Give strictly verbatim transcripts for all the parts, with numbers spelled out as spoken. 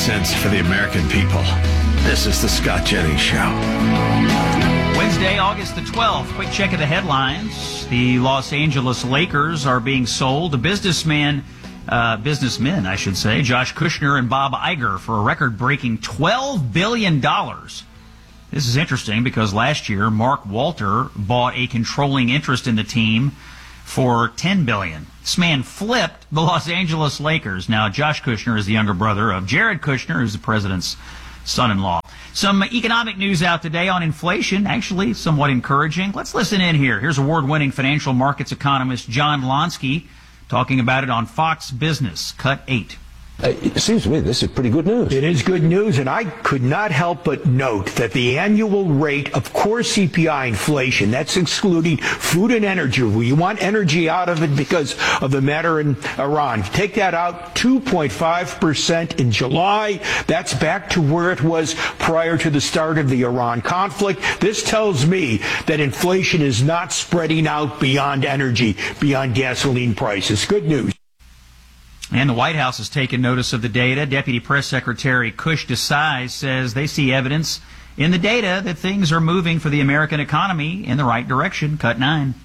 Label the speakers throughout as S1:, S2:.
S1: sense for the American people. This is the Scott Jennings Show.
S2: Wednesday, August the twelfth. Quick check of the headlines. The Los Angeles Lakers are being sold to businessman, uh, businessmen, I should say, Josh Kushner and Bob Iger for a record-breaking twelve billion dollars. This is interesting because last year, Mark Walter bought a controlling interest in the team for ten billion dollars. This man flipped the Los Angeles Lakers. Now, Josh Kushner is the younger brother of Jared Kushner, who's the president's son-in-law. Some economic news out today on inflation, actually somewhat encouraging. Let's listen in here. Here's award-winning financial markets economist John Lonsky talking about it on Fox Business, Cut eight.
S3: Uh, it seems to me this is pretty good news.
S4: It is good news, and I could not help but note that the annual rate of core C P I inflation, that's excluding food and energy. You want energy out of it because of the matter in Iran. Take that out, two point five percent in July. That's back to where it was prior to the start of the Iran conflict. This tells me that inflation is not spreading out beyond energy, beyond gasoline prices. Good news.
S2: And the White House has taken notice of the data. Deputy Press Secretary Kush Desai says they see evidence in the data that things are moving for the American economy in the right direction. Cut nine.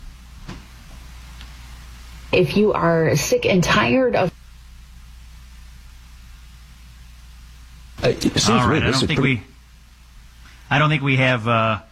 S5: If you are sick and tired of...
S3: Uh, it seems
S2: All
S3: to me
S2: right, I
S3: this
S2: don't
S3: is
S2: think
S3: pretty...
S2: we... I don't think we have... Uh,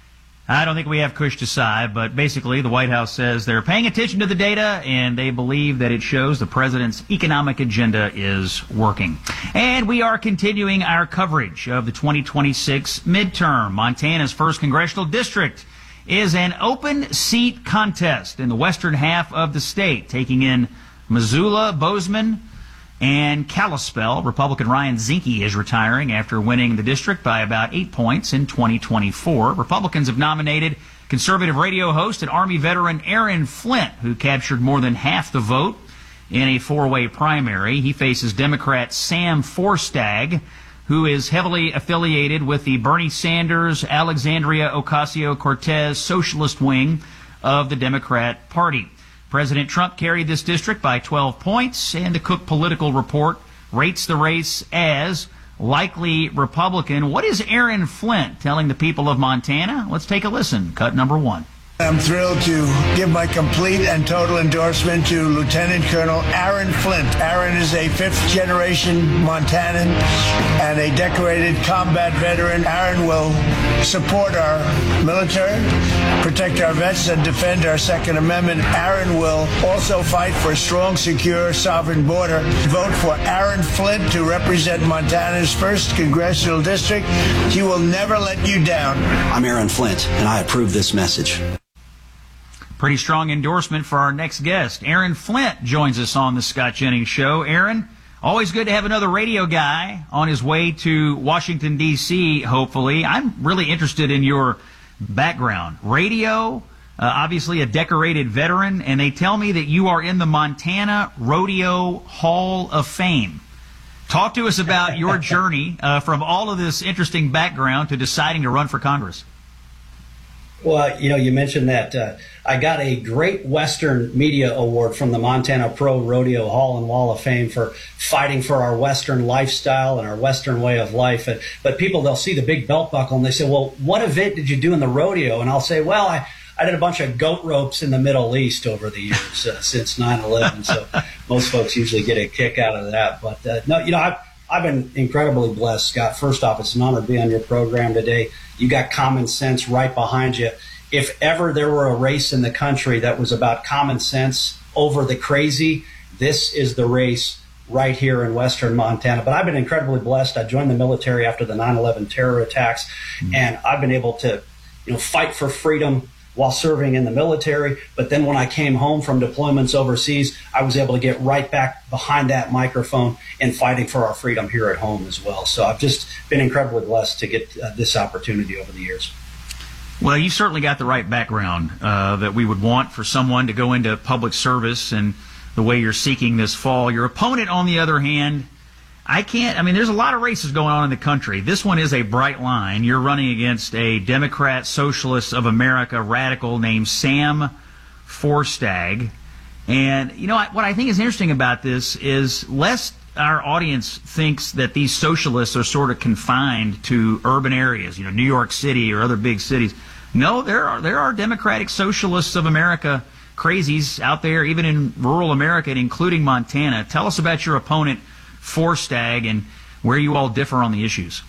S2: I don't think we have Kush Desai, but basically the White House says they're paying attention to the data and they believe that it shows the president's economic agenda is working. And we are continuing our coverage of the twenty twenty-six midterm. Montana's first congressional district is an open seat contest in the western half of the state, taking in Missoula, Bozeman, and Kalispell. Republican Ryan Zinke is retiring after winning the district by about eight points in twenty twenty-four. Republicans have nominated conservative radio host and Army veteran Aaron Flint, who captured more than half the vote in a four-way primary. He faces Democrat Sam Forstag, who is heavily affiliated with the Bernie Sanders, Alexandria Ocasio-Cortez socialist wing of the Democrat Party. President Trump carried this district by twelve points, and the Cook Political Report rates the race as likely Republican. What is Aaron Flint telling the people of Montana? Let's take a listen. Cut number one.
S6: I'm thrilled to give my complete and total endorsement to Lieutenant Colonel Aaron Flint. Aaron is a fifth-generation Montanan and a decorated combat veteran. Aaron will support our military, protect our vets, and defend our Second Amendment. Aaron will also fight for a strong, secure, sovereign border. Vote for Aaron Flint to represent Montana's first congressional district. He will never let you down.
S7: I'm Aaron Flint, and I approve this message.
S2: Pretty strong endorsement for our next guest. Aaron Flint joins us on the Scott Jennings Show. Aaron, always good to have another radio guy on his way to Washington, D C, hopefully. I'm really interested in your background. Radio, uh, obviously a decorated veteran, and they tell me that you are in the Montana Rodeo Hall of Fame. Talk to us about your journey uh, from all of this interesting background to deciding to run for Congress.
S7: Well, you know, you mentioned that uh, I got a Great Western Media Award from the Montana Pro Rodeo Hall and Wall of Fame for fighting for our Western lifestyle and our Western way of life. And, but people, they'll see the big belt buckle and they say, well, what event did you do in the rodeo? And I'll say, well, I, I did a bunch of goat ropes in the Middle East over the years uh, since nine eleven. So most folks usually get a kick out of that. But, uh, no, you know, I've, I've been incredibly blessed, Scott. First off, it's an honor to be on your program today. You got common sense right behind you. If ever there were a race in the country that was about common sense over the crazy, this is the race right here in western Montana. But I've been incredibly blessed. I joined the military after the nine eleven terror attacks, mm-hmm. and I've been able to, you know, fight for freedom while serving in the military. But then when I came home from deployments overseas, I was able to get right back behind that microphone and fighting for our freedom here at home as well. So I've just been incredibly blessed to get uh, this opportunity over the years.
S2: Well, you certainly got the right background uh, that we would want for someone to go into public service and the way you're seeking this fall. Your opponent, on the other hand, I can't, I mean, there's a lot of races going on in the country. This one is a bright line. You're running against a Democrat Socialist of America radical named Sam Forstag. And, you know, what I think is interesting about this is less our audience thinks that these socialists are sort of confined to urban areas, you know, New York City or other big cities. No, there are there are Democratic Socialists of America crazies out there, even in rural America, including Montana. Tell us about your opponent, Forstag, and where you all differ on the issues.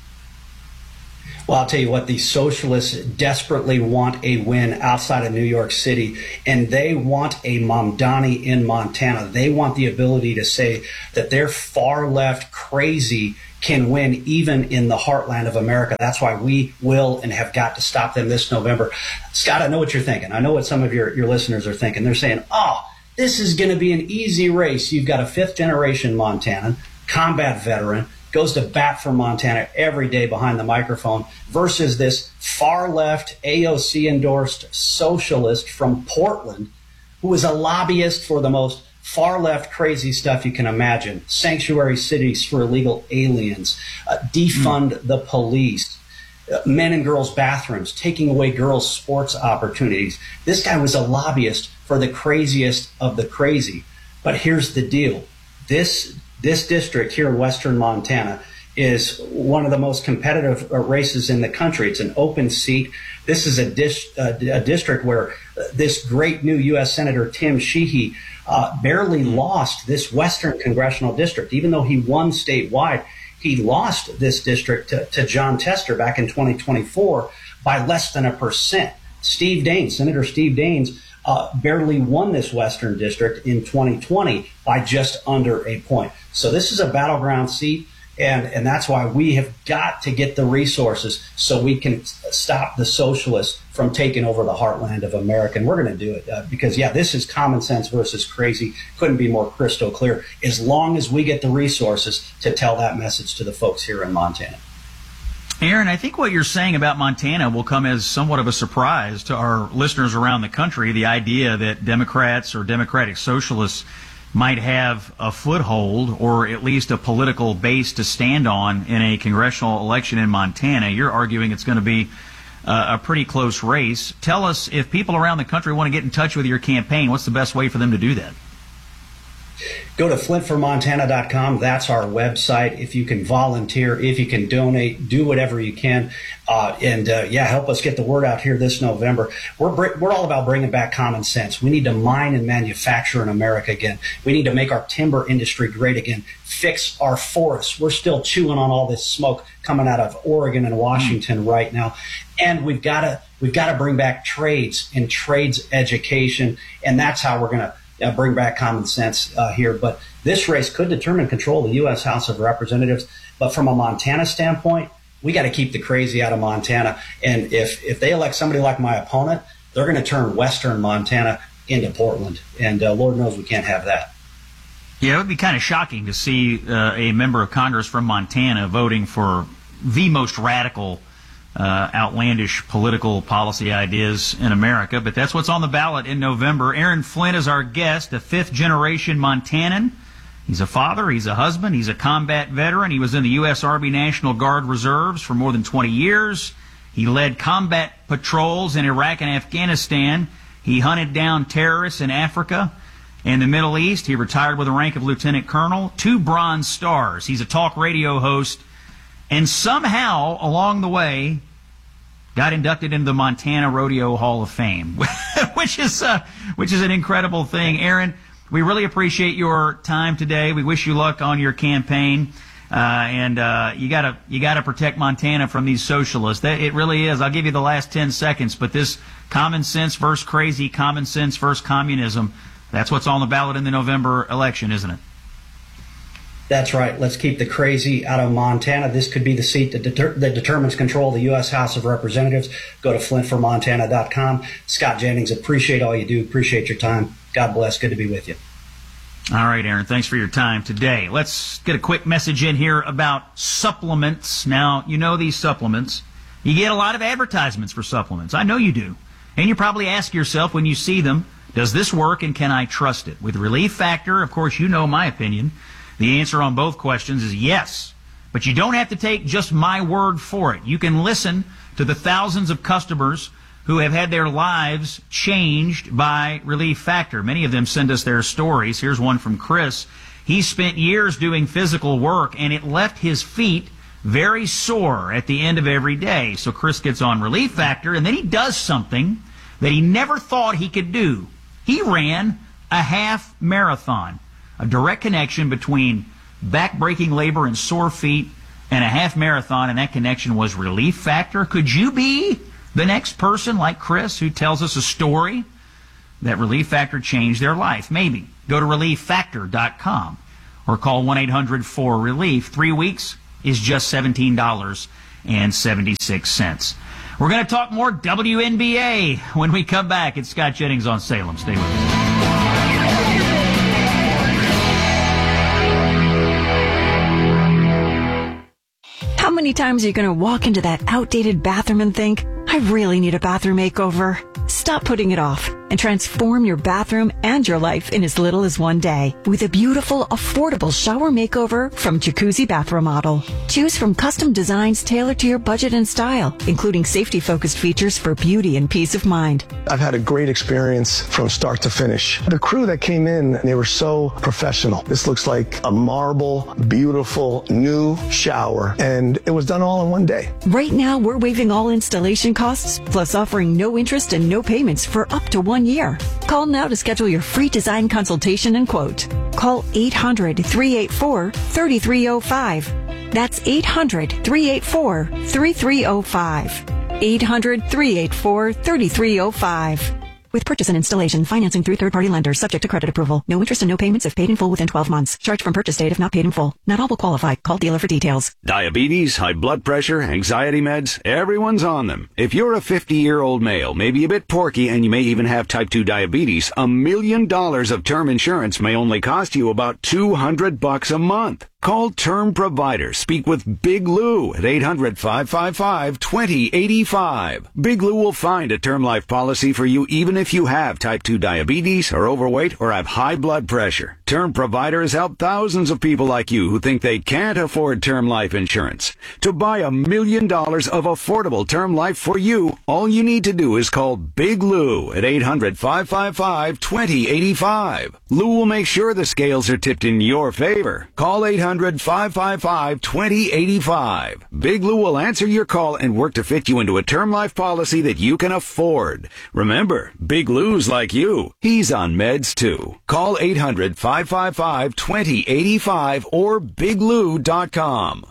S7: Well, I'll tell you what, the socialists desperately want a win outside of New York City, and they want a Mamdani in Montana. They want the ability to say that their far-left crazy can win even in the heartland of America. That's why we will and have got to stop them this November. Scott, I know what you're thinking. I know what some of your, your listeners are thinking. They're saying, oh, this is going to be an easy race. You've got a fifth-generation Montanan, combat veteran, goes to bat for Montana every day behind the microphone, versus this far-left, A O C-endorsed socialist from Portland who is a lobbyist for the most far-left crazy stuff you can imagine. Sanctuary cities for illegal aliens, uh, defund mm. the police, uh, men and girls' bathrooms, taking away girls' sports opportunities. This guy was a lobbyist for the craziest of the crazy. But here's the deal. This This district here in western Montana is one of the most competitive races in the country. It's an open seat. This is a, dis- uh, a district where this great new U S Senator Tim Sheehy uh, barely lost this western congressional district. Even though he won statewide, he lost this district to, to John Tester back in twenty twenty-four by less than a percent. Steve Daines, Senator Steve Daines, Uh, barely won this Western District in twenty twenty by just under a point. So this is a battleground seat, and, and that's why we have got to get the resources so we can stop the socialists from taking over the heartland of America. And we're going to do it uh, because, yeah, this is common sense versus crazy. Couldn't be more crystal clear, as long as we get the resources to tell that message to the folks here in Montana.
S2: Aaron, I think what you're saying about Montana will come as somewhat of a surprise to our listeners around the country, the idea that Democrats or Democratic Socialists might have a foothold or at least a political base to stand on in a congressional election in Montana. You're arguing it's going to be uh, a pretty close race. Tell us, if people around the country want to get in touch with your campaign, what's the best way for them to do that?
S7: Go to flint for montana dot com. That's our website. If you can volunteer, if you can donate, do whatever you can. Uh, and, uh, yeah, help us get the word out here this November. We're we're all about bringing back common sense. We need to mine and manufacture in America again. We need to make our timber industry great again. Fix our forests. We're still chewing on all this smoke coming out of Oregon and Washington mm. right now. And we've got to we've got to bring back trades and trades education. And that's how we're going to Uh, bring back common sense uh, here. But this race could determine control of the U S House of Representatives. But from a Montana standpoint, we got to keep the crazy out of Montana. And if, if they elect somebody like my opponent, they're going to turn western Montana into Portland. And uh, Lord knows we can't have that.
S2: Yeah, it would be kind of shocking to see uh, a member of Congress from Montana voting for the most radical Uh, outlandish political policy ideas in America, but that's what's on the ballot in November. Aaron Flint is our guest, a fifth-generation Montanan. He's a father, he's a husband, he's a combat veteran. He was in the U S Army National Guard Reserves for more than twenty years. He led combat patrols in Iraq and Afghanistan. He hunted down terrorists in Africa and the Middle East. He retired with the rank of lieutenant colonel, two Bronze Stars. He's a talk radio host, and somehow, along the way, got inducted into the Montana Rodeo Hall of Fame, which is uh, which is an incredible thing. Aaron, we really appreciate your time today. We wish you luck on your campaign, uh, and uh, you gotta you gotta protect Montana from these socialists. That, it really is. I'll give you the last ten seconds, but this common sense versus crazy, common sense versus communism, that's what's on the ballot in the November election, isn't it?
S7: That's right. Let's keep the crazy out of Montana. This could be the seat that, deter- that determines control of the U S House of Representatives. Go to flint for montana dot com. Scott Jennings, appreciate all you do. Appreciate your time. God bless. Good to be with you.
S2: All right, Aaron, thanks for your time today. Let's get a quick message in here about supplements. Now, you know these supplements. You get a lot of advertisements for supplements. I know you do. And you probably ask yourself when you see them, does this work and can I trust it? With Relief Factor, of course, you know my opinion. The answer on both questions is yes. But you don't have to take just my word for it. You can listen to the thousands of customers who have had their lives changed by Relief Factor. Many of them send us their stories. Here's one from Chris. He spent years doing physical work, and it left his feet very sore at the end of every day. So Chris gets on Relief Factor, and then he does something that he never thought he could do. He ran a half marathon, a direct connection between back-breaking labor and sore feet and a half marathon, and that connection was Relief Factor. Could you be the next person like Chris who tells us a story that Relief Factor changed their life? Maybe. Go to relief factor dot com or call one eight hundred four relief. Three weeks is just seventeen dollars and seventy-six cents. We're going to talk more W N B A when we come back. It's Scott Jennings on Salem. Stay with us.
S8: How many times are you going to walk into that outdated bathroom and think, I really need a bathroom makeover? Stop putting it off and transform your bathroom and your life in as little as one day with a beautiful, affordable shower makeover from Jacuzzi Bath Remodel. Choose from custom designs tailored to your budget and style, including safety-focused features for beauty and peace of mind.
S9: I've had a great experience from start to finish. The crew that came in, they were so professional. This looks like a marble, beautiful, new shower, and it was done all in one day.
S8: Right now, we're waiving all installation costs, plus offering no interest and no payments for up to one year. Call now to schedule your free design consultation and quote. Call eight hundred, three eight four, three three zero five. That's eight hundred, three eight four, three three zero five. eight hundred, three eight four, three three zero five. With purchase and installation, financing through third-party lenders, subject to credit approval. No interest and no payments if paid in full within twelve months. Charge from purchase date if not paid in full. Not all will qualify. Call dealer for details.
S10: Diabetes, high blood pressure, anxiety meds, everyone's on them. If you're a fifty-year-old male, maybe a bit porky, and you may even have type two diabetes, a million dollars of term insurance may only cost you about two hundred bucks a month. Call Term Provider. Speak with Big Lou at eight hundred, five five five, two zero eight five. Big Lou will find a term life policy for you even if you have type two diabetes, are overweight, or have high blood pressure. Term Provider has helped thousands of people like you who think they can't afford term life insurance. To buy a million dollars of affordable term life for you, all you need to do is call Big Lou at eight hundred, five five five, two zero eight five. Lou will make sure the scales are tipped in your favor. Call eight hundred, five five five, two zero eight five. Big Lou will answer your call and work to fit you into a term life policy that you can afford. Remember, Big Lou's like you. He's on meds too. Call eight hundred, five five five, two zero eight five or big lou dot com.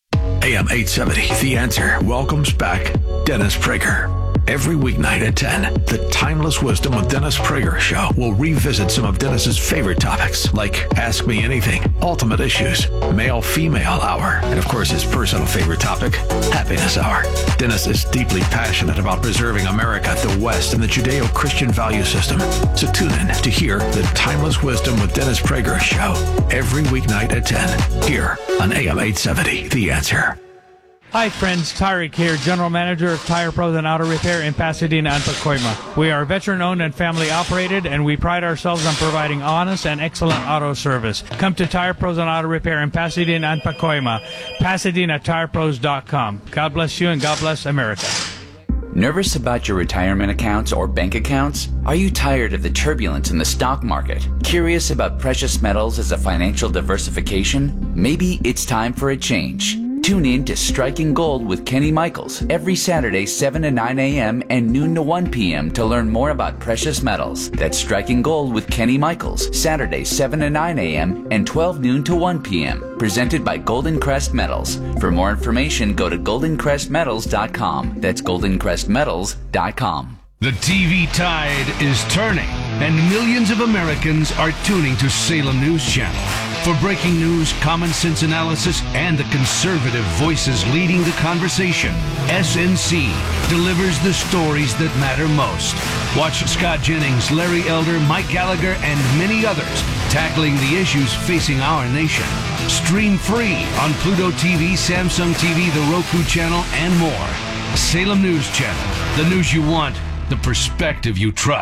S1: A M eight seventy, The Answer welcomes back Dennis Prager. Every weeknight at ten, the Timeless Wisdom of Dennis Prager show will revisit some of Dennis's favorite topics, like Ask Me Anything, Ultimate Issues, Male-Female Hour, and of course his personal favorite topic, Happiness Hour. Dennis is deeply passionate about preserving America, the West, and the Judeo-Christian value system. So tune in to hear the Timeless Wisdom with Dennis Prager show every weeknight at ten, here on A M eight seventy, The Answer.
S11: Hi friends, Tyreek here, General Manager of Tire Pros and Auto Repair in Pasadena and Pacoima. We are veteran-owned and family-operated, and we pride ourselves on providing honest and excellent auto service. Come to Tire Pros and Auto Repair in Pasadena and Pacoima, Pasadena Tire Pros dot com. God bless you and God bless America.
S12: Nervous about your retirement accounts or bank accounts? Are you tired of the turbulence in the stock market? Curious about precious metals as a financial diversification? Maybe it's time for a change. Tune in to Striking Gold with Kenny Michaels every Saturday, seven to nine a.m. and noon to one p.m. to learn more about precious metals. That's Striking Gold with Kenny Michaels, Saturday, seven to nine a.m. and twelve noon to one p.m. Presented by Golden Crest Metals. For more information, go to golden crest metals dot com. That's golden crest metals dot com.
S13: The T V tide is turning, and millions of Americans are tuning to Salem News Channel. For breaking news, common sense analysis, and the conservative voices leading the conversation, S N C delivers the stories that matter most. Watch Scott Jennings, Larry Elder, Mike Gallagher, and many others tackling the issues facing our nation. Stream free on Pluto T V, Samsung T V, the Roku channel, and more. Salem News Channel, the news you want, the perspective you trust.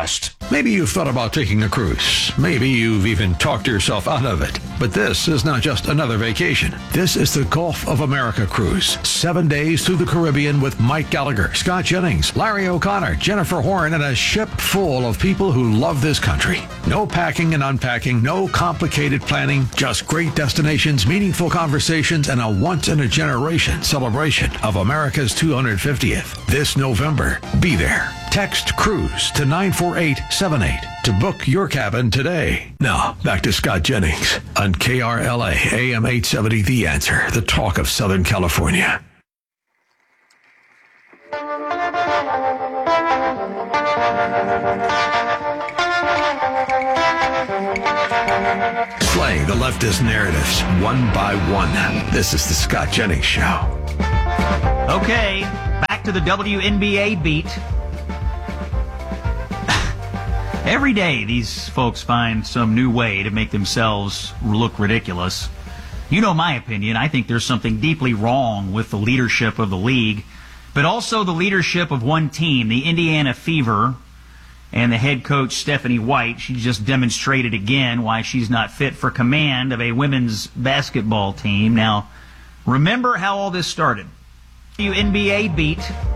S1: Maybe you've thought about taking a cruise. Maybe you've even talked yourself out of it. But this is not just another vacation. This is the Gulf of America cruise. Seven days through the Caribbean with Mike Gallagher, Scott Jennings, Larry O'Connor, Jennifer Horn, and a ship full of people who love this country. No packing and unpacking, no complicated planning, just great destinations, meaningful conversations, and a once-in-a-generation celebration of America's two hundred fiftieth. This November, be there. Text CRUISE to nine four eight seven eight to book your cabin today. Now, back to Scott Jennings on K R L A A M eight seventy The Answer, the talk of Southern California. Slaying the leftist narratives one by one. This is the Scott Jennings Show.
S2: Okay, back to the W N B A beat. Every day, these folks find some new way to make themselves look ridiculous. You know my opinion. I think there's something deeply wrong with the leadership of the league, but also the leadership of one team, the Indiana Fever, and the head coach, Stephanie White. She just demonstrated again why she's not fit for command of a women's basketball team. Now, remember how all this started. W N B A beat.